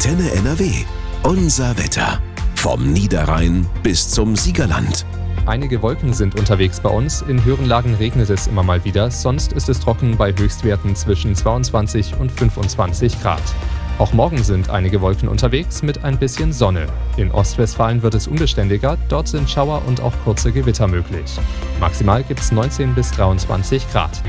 Antenne NRW. Unser Wetter. Vom Niederrhein bis zum Siegerland. Einige Wolken sind unterwegs bei uns. In höheren Lagen regnet es immer mal wieder. Sonst ist es trocken bei Höchstwerten zwischen 22 und 25 Grad. Auch morgen sind einige Wolken unterwegs mit ein bisschen Sonne. In Ostwestfalen wird es unbeständiger. Dort sind Schauer und auch kurze Gewitter möglich. Maximal gibt es 19 bis 23 Grad.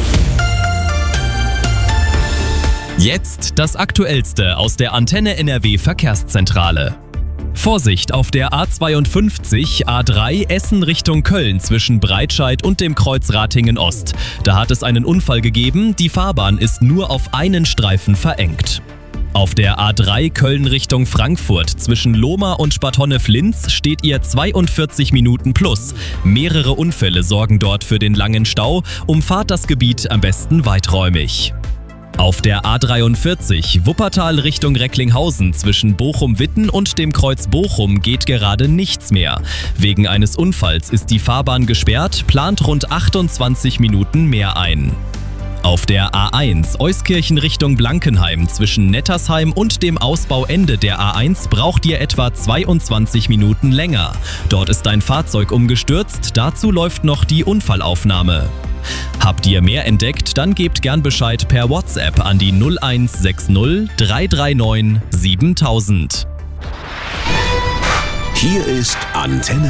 Jetzt das Aktuellste aus der Antenne NRW Verkehrszentrale. Vorsicht auf der A52, A3 Essen Richtung Köln zwischen Breitscheid und dem Kreuz Ratingen Ost. Da hat es einen Unfall gegeben, die Fahrbahn ist nur auf einen Streifen verengt. Auf der A3 Köln Richtung Frankfurt zwischen Lohmar und Bad Honnef-Linz steht ihr 42 Minuten plus. Mehrere Unfälle sorgen dort für den langen Stau, umfahrt das Gebiet am besten weiträumig. Auf der A43 Wuppertal Richtung Recklinghausen zwischen Bochum-Witten und dem Kreuz Bochum geht gerade nichts mehr. Wegen eines Unfalls ist die Fahrbahn gesperrt, plant rund 28 Minuten mehr ein. Auf der A1 Euskirchen Richtung Blankenheim zwischen Nettersheim und dem Ausbauende der A1 braucht ihr etwa 22 Minuten länger. Dort ist ein Fahrzeug umgestürzt, dazu läuft noch die Unfallaufnahme. Habt ihr mehr entdeckt, dann gebt gern Bescheid per WhatsApp an die 0160 339 7000. Hier ist Antenne